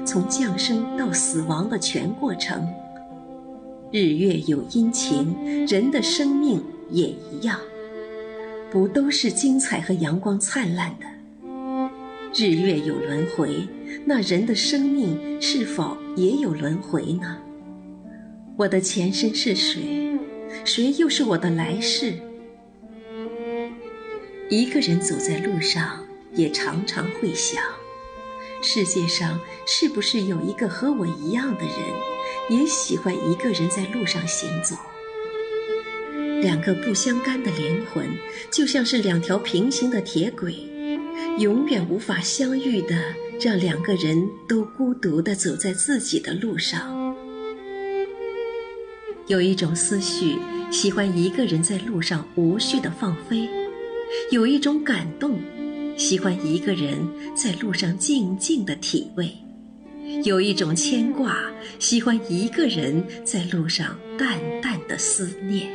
从降生到死亡的全过程。日月有阴晴，人的生命也一样，不都是精彩和阳光灿烂的？日月有轮回，那人的生命是否也有轮回呢？我的前身是谁？谁又是我的来世？一个人走在路上，也常常会想，世界上是不是有一个和我一样的人，也喜欢一个人在路上行走？两个不相干的灵魂，就像是两条平行的铁轨，永远无法相遇的，让两个人都孤独地走在自己的路上。有一种思绪，喜欢一个人在路上无序地放飞；有一种感动，喜欢一个人在路上静静地体味；有一种牵挂，喜欢一个人在路上淡淡的思念。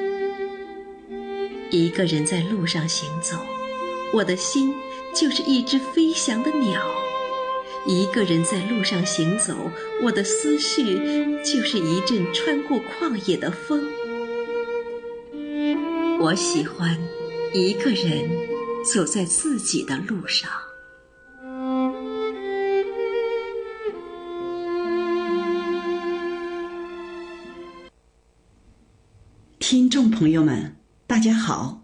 一个人在路上行走，我的心就是一只飞翔的鸟；一个人在路上行走，我的思绪就是一阵穿过旷野的风。我喜欢一个人走在自己的路上。 听众朋友们，大家好，